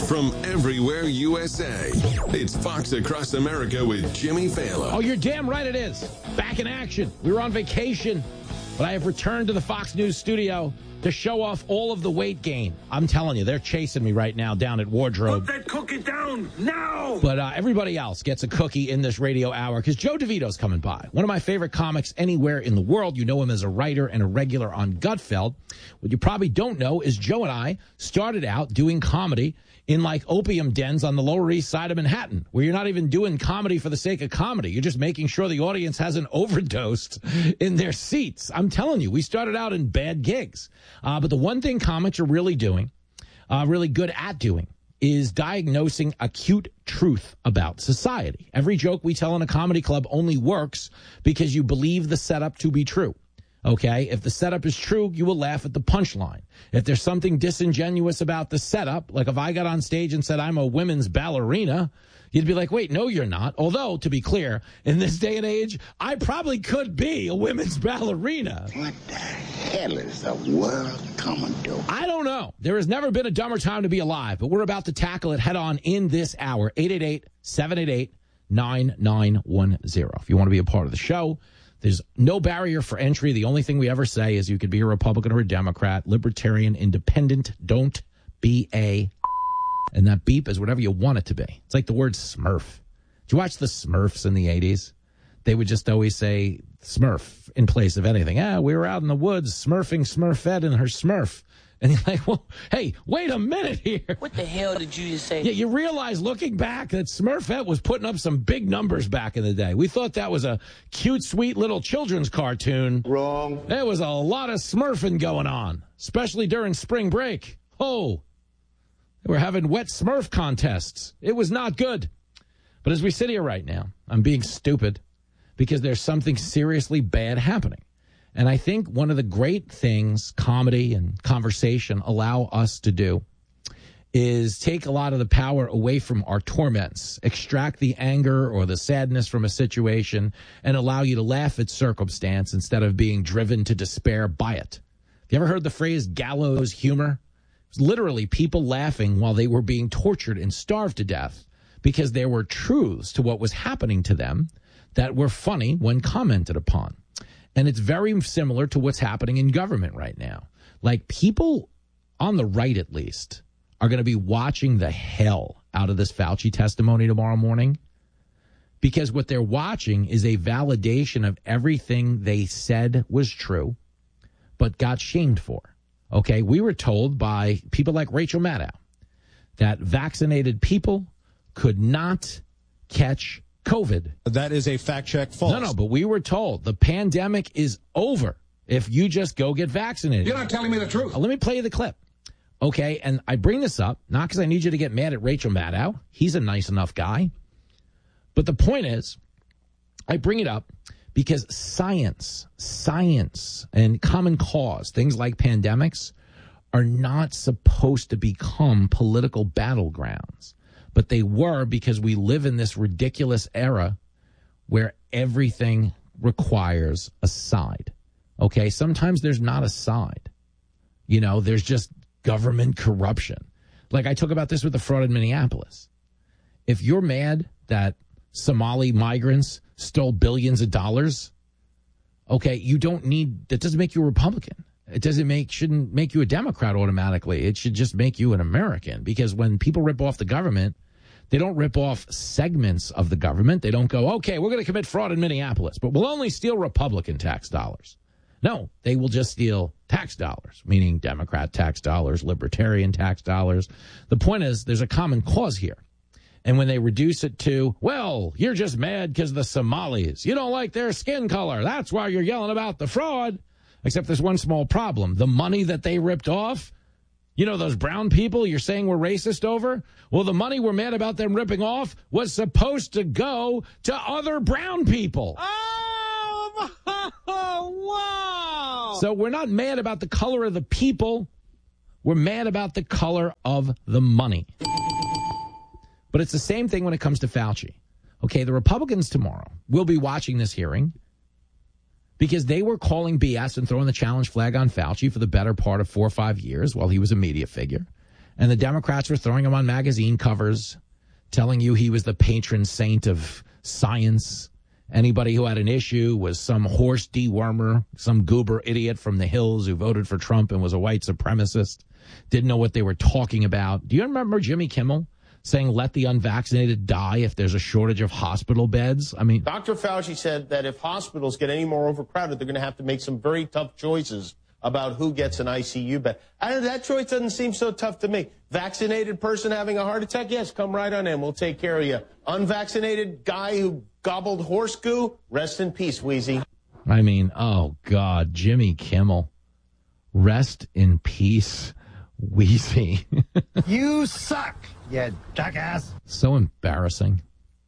from everywhere USA. It's Fox Across America with Jimmy Fallon. Oh, you're damn right it is. Back in action. We were on vacation, but I have returned to the Fox News studio to show off all of the weight gain. I'm telling you, they're chasing me right now down at Wardrobe. Put that cookie down now! But everybody else gets a cookie in this radio hour because Joe DeVito's coming by. One of my favorite comics anywhere in the world. You know him as a writer and a regular on Gutfeld. What you probably don't know is Joe and I started out doing comedy in like opium dens on the Lower East Side of Manhattan, where you're not even doing comedy for the sake of comedy. You're just making sure the audience hasn't overdosed in their seats. I'm telling you, we started out in bad gigs. But the one thing comics are really doing, really good at doing, is diagnosing acute truth about society. Every joke we tell in a comedy club only works because you believe the setup to be true. Okay, if the setup is true, you will laugh at the punchline. If there's something disingenuous about the setup, like if I got on stage and said I'm a women's ballerina, you'd be like, wait, no, you're not. Although, to be clear, in this day and age, I probably could be a women's ballerina. What the hell is the world coming to? I don't know. There has never been a dumber time to be alive, but we're about to tackle it head on in this hour. 888-788-9910. If you want to be a part of the show, there's no barrier for entry. The only thing we ever say is you could be a Republican or a Democrat, libertarian, independent, don't be a... And that beep is whatever you want it to be. It's like the word Smurf. Did you watch the Smurfs in the 80s? They would just always say Smurf in place of anything. We were out in the woods smurfing Smurfette and her Smurf. And you're like, well, hey, wait a minute here. What the hell did you just say? Yeah, you realize looking back that Smurfette was putting up some big numbers back in the day. We thought that was a cute, sweet little children's cartoon. Wrong. There was a lot of Smurfing going on, especially during spring break. Oh, they were having wet Smurf contests. It was not good. But as we sit here right now, I'm being stupid because there's something seriously bad happening. And I think one of the great things comedy and conversation allow us to do is take a lot of the power away from our torments, extract the anger or the sadness from a situation, and allow you to laugh at circumstance instead of being driven to despair by it. Have you ever heard the phrase gallows humor? It was literally people laughing while they were being tortured and starved to death because there were truths to what was happening to them that were funny when commented upon. And it's very similar to what's happening in government right now. Like people on the right, at least, are going to be watching the hell out of this Fauci testimony tomorrow morning because what they're watching is a validation of everything they said was true but got shamed for. Okay, we were told by people like Rachel Maddow that vaccinated people could not catch COVID. That is a fact check false. No, but we were told the pandemic is over if you just go get vaccinated. You're not telling me the truth. Let me play you the clip. Okay, and I bring this up, not because I need you to get mad at Rachel Maddow. He's a nice enough guy. But the point is, I bring it up because science, and common cause, things like pandemics, are not supposed to become political battlegrounds. But they were because we live in this ridiculous era where everything requires a side. Okay, sometimes there's not a side. You know, there's just government corruption. Like I talk about this with the fraud in Minneapolis. If you're mad that Somali migrants stole billions of dollars, okay, that doesn't make you a Republican. It shouldn't make you a Democrat automatically. It should just make you an American, because when people rip off the government, they don't rip off segments of the government. They don't go, okay, we're going to commit fraud in Minneapolis, but we'll only steal Republican tax dollars. No, they will just steal tax dollars, meaning Democrat tax dollars, libertarian tax dollars. The point is there's a common cause here. And when they reduce it to, well, you're just mad because the Somalis, you don't like their skin color. That's why you're yelling about the fraud. Except there's one small problem. The money that they ripped off, you know, those brown people you're saying we're racist over? Well, the money we're mad about them ripping off was supposed to go to other brown people. Oh, wow. So we're not mad about the color of the people. We're mad about the color of the money. But it's the same thing when it comes to Fauci. Okay, the Republicans tomorrow will be watching this hearing because they were calling BS and throwing the challenge flag on Fauci for the better part of 4 or 5 years while he was a media figure. And the Democrats were throwing him on magazine covers, telling you he was the patron saint of science. Anybody who had an issue was some horse dewormer, some goober idiot from the hills who voted for Trump and was a white supremacist, didn't know what they were talking about. Do you remember Jimmy Kimmel saying, let the unvaccinated die if there's a shortage of hospital beds? I mean, Dr. Fauci said that if hospitals get any more overcrowded, they're going to have to make some very tough choices about who gets an ICU bed. That choice doesn't seem so tough to me. Vaccinated person having a heart attack? Yes, come right on in. We'll take care of you. Unvaccinated guy who gobbled horse goo? Rest in peace, Wheezy. I mean, oh, God, Jimmy Kimmel. Rest in peace, Wheezy. You suck, you jackass. So embarrassing.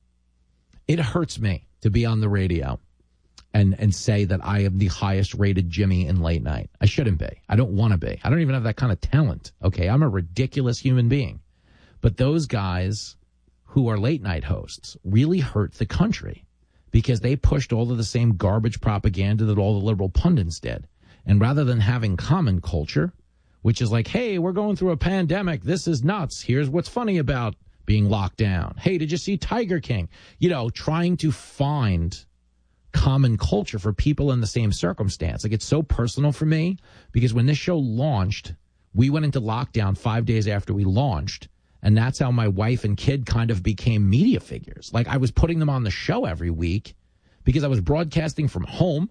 It hurts me to be on the radio and say that I am the highest rated Jimmy in late night. I shouldn't be. I don't want to be. I don't even have that kind of talent. Okay, I'm a ridiculous human being. But those guys who are late night hosts really hurt the country because they pushed all of the same garbage propaganda that all the liberal pundits did. And rather than having common culture, which is like, hey, we're going through a pandemic. This is nuts. Here's what's funny about being locked down. Hey, did you see Tiger King? You know, trying to find common culture for people in the same circumstance. Like, it's so personal for me because when this show launched, we went into lockdown 5 days after we launched. And that's how my wife and kid kind of became media figures. Like, I was putting them on the show every week because I was broadcasting from home.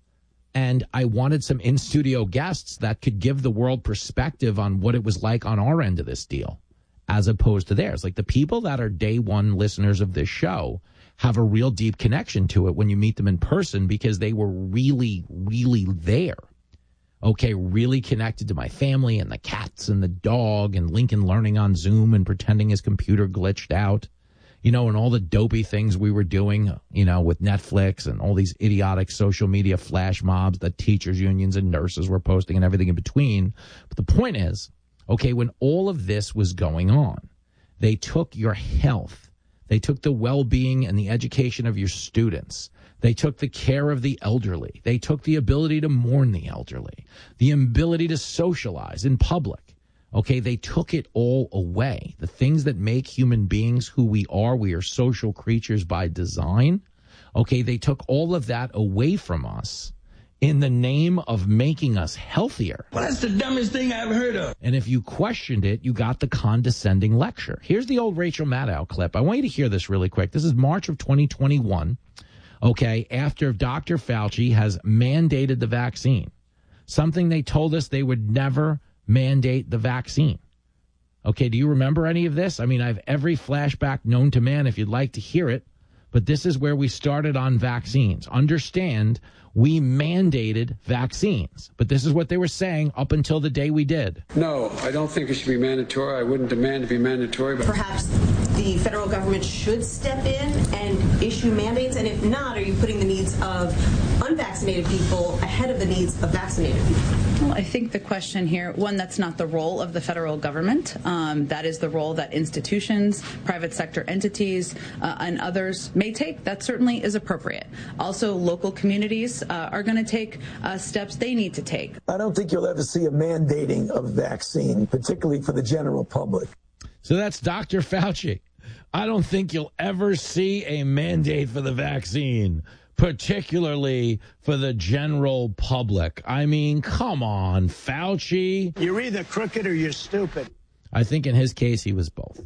And I wanted some in-studio guests that could give the world perspective on what it was like on our end of this deal, as opposed to theirs. Like, the people that are day one listeners of this show have a real deep connection to it when you meet them in person because they were really, really there. Okay, really connected to my family and the cats and the dog and Lincoln learning on Zoom and pretending his computer glitched out. You know, and all the dopey things we were doing, you know, with Netflix and all these idiotic social media flash mobs that teachers unions and nurses were posting and everything in between. But the point is, okay, when all of this was going on, they took your health. They took the well-being and the education of your students. They took the care of the elderly. They took the ability to mourn the elderly, the ability to socialize in public. Okay, they took it all away. The things that make human beings who we are social creatures by design. Okay, they took all of that away from us in the name of making us healthier. Well, that's the dumbest thing I've heard of. And if you questioned it, you got the condescending lecture. Here's the old Rachel Maddow clip. I want you to hear this really quick. This is March of 2021, okay, after Dr. Fauci has mandated the vaccine, something they told us they would never mandate the vaccine. Okay, do you remember any of this? I mean, I have every flashback known to man if you'd like to hear it, but this is where we started on vaccines. Understand, we mandated vaccines, but this is what they were saying up until the day we did. No, I don't think it should be mandatory. I wouldn't demand to be mandatory. But perhaps the federal government should step in and issue mandates, and if not, are you putting the needs of unvaccinated people ahead of the needs of vaccinated people? Well, I think the question here, one, that's not the role of the federal government. That is the role that institutions, private sector entities, and others may take. That certainly is appropriate. Also, local communities are going to take steps they need to take. I don't think you'll ever see a mandating of vaccine, particularly for the general public. So that's Dr. Fauci. I don't think you'll ever see a mandate for the vaccine, particularly for the general public. I mean, come on, Fauci. You're either crooked or you're stupid. I think in his case, he was both.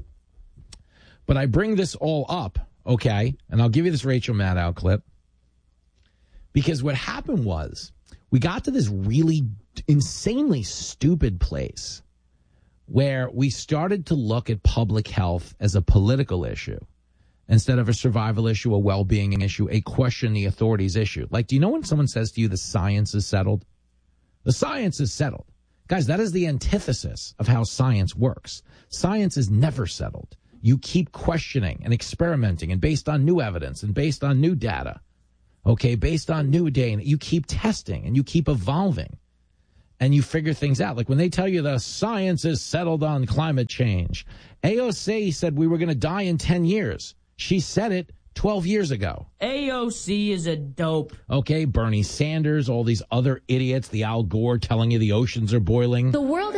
But I bring this all up, okay, and I'll give you this Rachel Maddow clip, because what happened was we got to this really insanely stupid place where we started to look at public health as a political issue instead of a survival issue, a well-being issue, a question the authorities issue. Like, do you know when someone says to you the science is settled? The science is settled. Guys, that is the antithesis of how science works. Science is never settled. You keep questioning and experimenting, and based on new evidence and based on new data, okay, based on new data, you keep testing and you keep evolving. And you figure things out. Like when they tell you the science is settled on climate change. AOC said we were going to die in 10 years. She said it 12 years ago. AOC is a dope. Okay, Bernie Sanders, all these other idiots, the Al Gore telling you the oceans are boiling. The world is going to end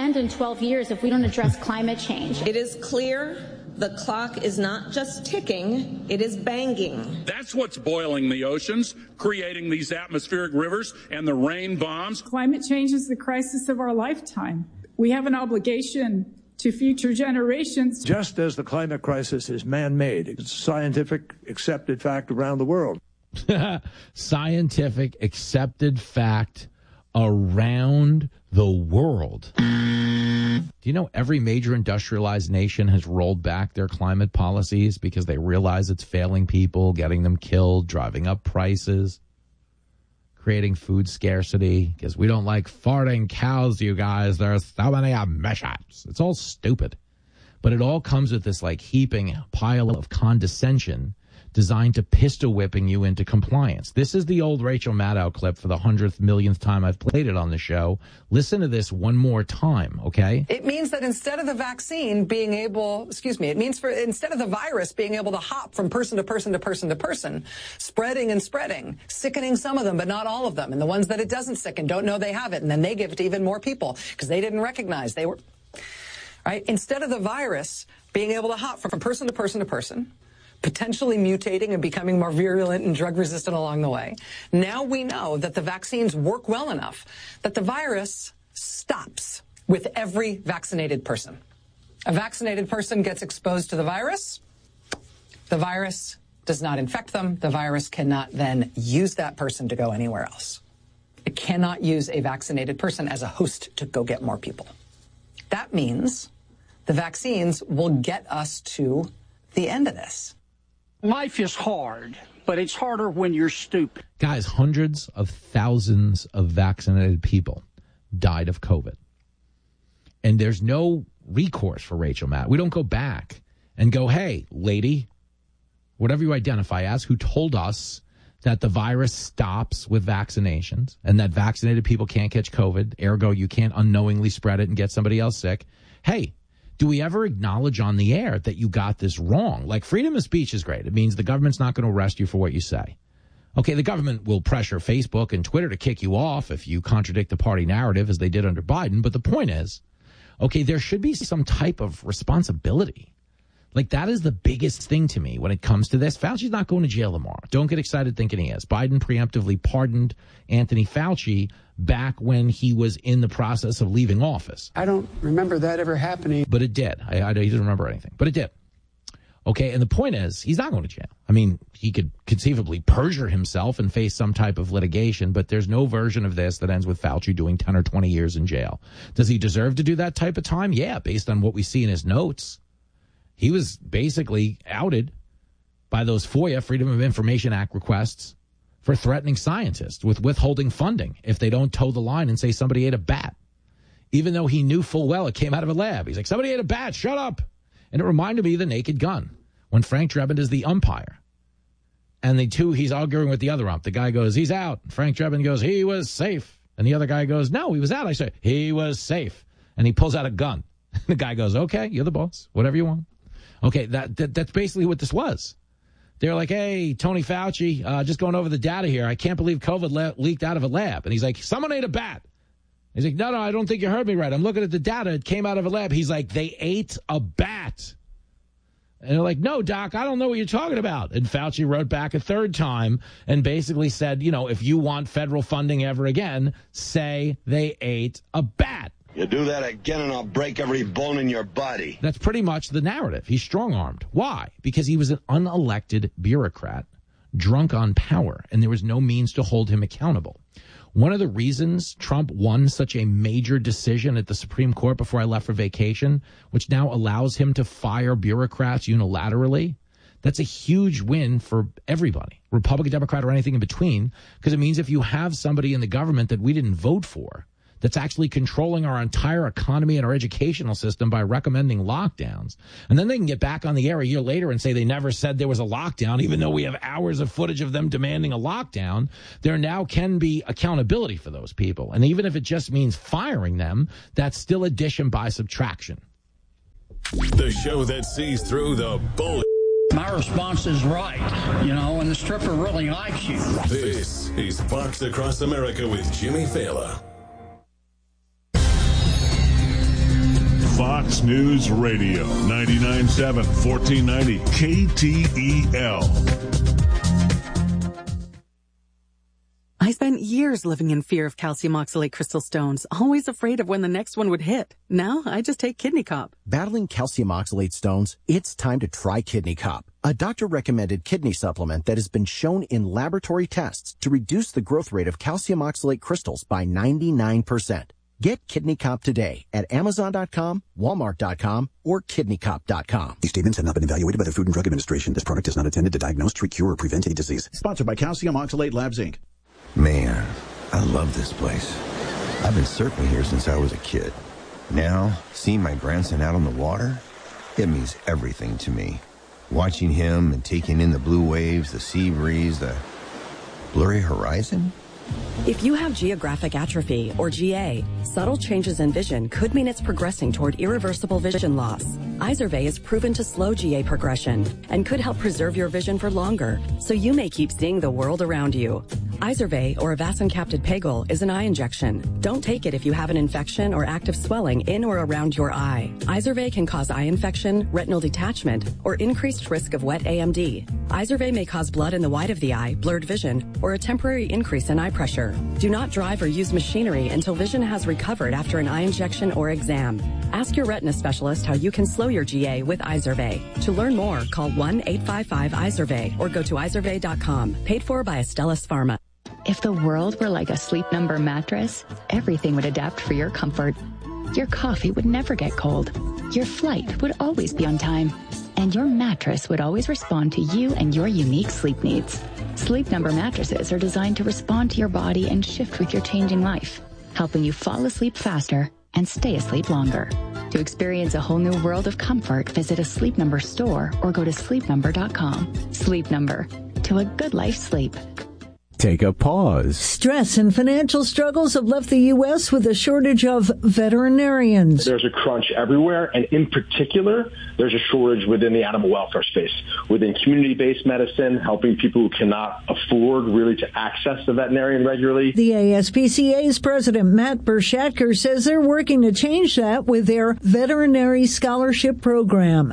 end in 12 years if we don't address climate change. It is clear the clock is not just ticking, it is banging. That's what's boiling the oceans, creating these atmospheric rivers and the rain bombs. Climate change is the crisis of our lifetime. We have an obligation to future generations. Just as the climate crisis is man-made, it's a scientific accepted fact around the world. Scientific accepted fact around the world. Do you know every major industrialized nation has rolled back their climate policies because they realize it's failing people, getting them killed, driving up prices, creating food scarcity, because we don't like farting cows, you guys. There's so many emissions. It's all stupid. But it all comes with this like heaping pile of condescension designed to pistol whipping you into compliance. This is the old Rachel Maddow clip for the 100th millionth time I've played it on the show. Listen to this one more time, okay? It means that instead of the vaccine being able, instead of the virus being able to hop from person to person to person to person, spreading and spreading, sickening some of them, but not all of them. And the ones that it doesn't sicken don't know they have it. And then they give it to even more people because they didn't recognize they were, right? Instead of the virus being able to hop from person to person to person, potentially mutating and becoming more virulent and drug-resistant along the way. Now we know that the vaccines work well enough that the virus stops with every vaccinated person. A vaccinated person gets exposed to the virus does not infect them. The virus cannot then use that person to go anywhere else. It cannot use a vaccinated person as a host to go get more people. That means the vaccines will get us to the end of this. Life is hard, but it's harder when you're stupid. Guys, hundreds of thousands of vaccinated people died of COVID. And there's no recourse for Rachel Maddow. We don't go back and go, hey, lady, whatever you identify as, who told us that the virus stops with vaccinations and that vaccinated people can't catch COVID, ergo you can't unknowingly spread it and get somebody else sick. Hey, do we ever acknowledge on the air that you got this wrong? Like, freedom of speech is great. It means the government's not going to arrest you for what you say. Okay, the government will pressure Facebook and Twitter to kick you off if you contradict the party narrative, as they did under Biden. But the point is, okay, there should be some type of responsibility. Like, that is the biggest thing to me when it comes to this. Fauci's not going to jail tomorrow. Don't get excited thinking he is. Biden preemptively pardoned Anthony Fauci back when he was in the process of leaving office. I don't remember that ever happening. But it did. He didn't remember anything, but it did. Okay, and the point is, he's not going to jail. I mean, he could conceivably perjure himself and face some type of litigation, but there's no version of this that ends with Fauci doing 10 or 20 years in jail. Does he deserve to do that type of time? Yeah, based on what we see in his notes. He was basically outed by those FOIA, Freedom of Information Act requests, for threatening scientists with withholding funding if they don't toe the line and say somebody ate a bat, even though he knew full well it came out of a lab. He's like, somebody ate a bat, shut up. And it reminded me of The Naked Gun, when Frank Drebin is the umpire. And he's arguing with the other ump. The guy goes, he's out. Frank Drebin goes, he was safe. And the other guy goes, no, he was out. I say, he was safe. And he pulls out a gun. The guy goes, okay, you're the boss, whatever you want. Okay, that's basically what this was. They're like, hey, Tony Fauci, just going over the data here. I can't believe COVID leaked out of a lab. And he's like, someone ate a bat. He's like, no, I don't think you heard me right. I'm looking at the data. It came out of a lab. He's like, they ate a bat. And they're like, no, Doc, I don't know what you're talking about. And Fauci wrote back a third time and basically said, if you want federal funding ever again, say they ate a bat. You do that again and I'll break every bone in your body. That's pretty much the narrative. He's strong-armed. Why? Because he was an unelected bureaucrat, drunk on power, and there was no means to hold him accountable. One of the reasons Trump won such a major decision at the Supreme Court before I left for vacation, which now allows him to fire bureaucrats unilaterally, that's a huge win for everybody, Republican, Democrat, or anything in between, because it means if you have somebody in the government that we didn't vote for, that's actually controlling our entire economy and our educational system by recommending lockdowns. And then they can get back on the air a year later and say they never said there was a lockdown, even though we have hours of footage of them demanding a lockdown. There now can be accountability for those people. And even if it just means firing them, that's still addition by subtraction. The show that sees through the bullshit. My response is right, and the stripper really likes you. This is Fox Across America with Jimmy Fallon. Fox News Radio, 99.7, 1490 KTEL. I spent years living in fear of calcium oxalate crystal stones, always afraid of when the next one would hit. Now, I just take Kidney Cop. Battling calcium oxalate stones? It's time to try Kidney Cop, a doctor-recommended kidney supplement that has been shown in laboratory tests to reduce the growth rate of calcium oxalate crystals by 99%. Get Kidney Cop today at Amazon.com, Walmart.com, or KidneyCop.com. These statements have not been evaluated by the Food and Drug Administration. This product is not intended to diagnose, treat, cure, or prevent any disease. Sponsored by Calcium Oxalate Labs, Inc. Man, I love this place. I've been surfing here since I was a kid. Now, seeing my grandson out on the water, it means everything to me. Watching him and taking in the blue waves, the sea breeze, the blurry horizon. If you have geographic atrophy, or GA, subtle changes in vision could mean it's progressing toward irreversible vision loss. Izervay is proven to slow GA progression and could help preserve your vision for longer, so you may keep seeing the world around you. Izervay, or avacincaptad pegol, is an eye injection. Don't take it if you have an infection or active swelling in or around your eye. Izervay can cause eye infection, retinal detachment, or increased risk of wet AMD. Izervay may cause blood in the white of the eye, blurred vision, or a temporary increase in eye pressure. Do not drive or use machinery until vision has recovered after an eye injection or exam. Ask your retina specialist how you can slow your GA with Izervay. To learn more, call 1-855-IZERVAY or go to izervay.com. Paid for by Astellas Pharma. If the world were like a Sleep Number mattress, everything would adapt for your comfort. Your coffee would never get cold. Your flight would always be on time. And your mattress would always respond to you and your unique sleep needs. Sleep Number mattresses are designed to respond to your body and shift with your changing life, helping you fall asleep faster and stay asleep longer. To experience a whole new world of comfort, visit a Sleep Number store or go to sleepnumber.com. Sleep Number. To a good night's sleep. Take a pause. Stress and financial struggles have left the U.S. with a shortage of veterinarians. There's a crunch everywhere, and in particular, there's a shortage within the animal welfare space, within community-based medicine, helping people who cannot afford really to access the veterinarian regularly. The ASPCA's president, Matt Bershatker, says they're working to change that with their Veterinary Scholarship Program.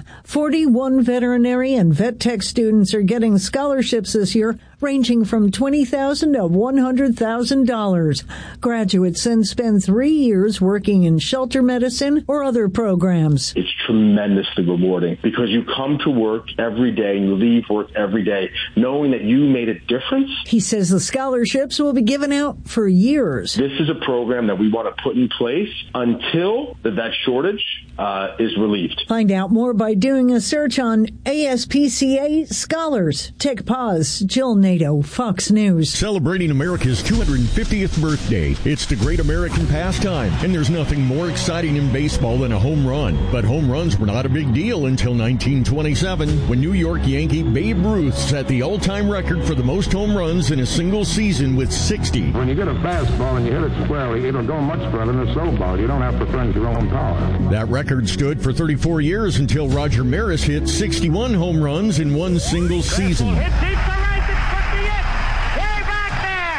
41 veterinary and vet tech students are getting scholarships this year, ranging from $20,000 to $100,000. Graduates then spend 3 years working in shelter medicine or other programs. It's tremendously rewarding because you come to work every day and you leave work every day knowing that you made a difference. He says the scholarships will be given out for years. This is a program that we want to put in place until the vet shortage is relieved. Find out more by doing a search on ASPCA Scholars. Take a pause. Jill Nato, Fox News. Celebrating America's 250th birthday. It's the great American pastime, and there's nothing more exciting in baseball than a home run. But home runs were not a big deal until 1927, when New York Yankee Babe Ruth set the all-time record for the most home runs in a single season with 60. When you get a fastball and you hit it squarely, it'll go much further than a slow ball. You don't have to crunch your own power. That record stood for 34 years until Roger Maris hit 61 home runs in one single season. Hit deep to right, it's put the it. Way back there.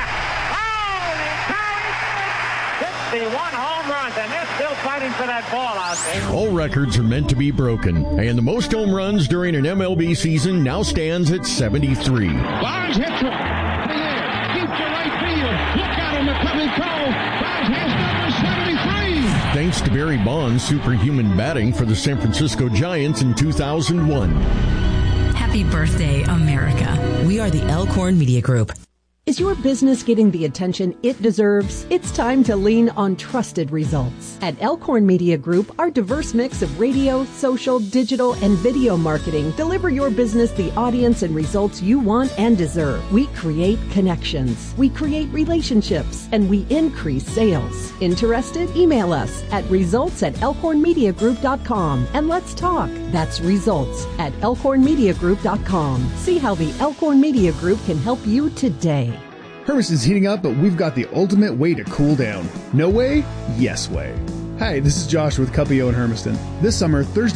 Holy cow, 61 home runs, and they're still fighting for that ball out there. All records are meant to be broken, and the most home runs during an MLB season now stands at 73. Barnes hits one. Deep to right field. Look out on the coming call. Barnes has number 73. Thanks to Barry Bonds' superhuman batting for the San Francisco Giants in 2001. Happy birthday, America. We are the Elkhorn Media Group. Is your business getting the attention it deserves? It's time to lean on trusted results. At Elkhorn Media Group, our diverse mix of radio, social, digital, and video marketing deliver your business the audience and results you want and deserve. We create connections, we create relationships, and we increase sales. Interested? Email us at results@elkhornmediagroup.com and let's talk. That's results@elkhornmediagroup.com. See how the Elkhorn Media Group can help you today. Hermiston's heating up, but we've got the ultimate way to cool down. No way? Yes way. Hi, this is Josh with Cuppio in Hermiston. This summer, Thursday